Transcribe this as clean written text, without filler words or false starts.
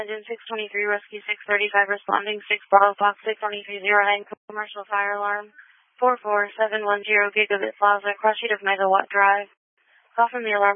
Engine 623, Rescue 635, responding 6 Bravo Fox 62309, commercial fire alarm, 44710 Gigabit Plaza, cross sheet of Megawatt Drive. Call from the alarm.